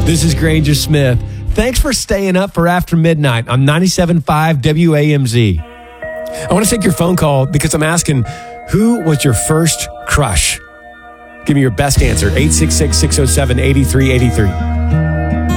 This is Granger Smith. Thanks for staying up for After Midnight on 97.5 WAMZ. I want to take your phone call because I'm asking, who was your first crush? Give me your best answer, 866-607-8383.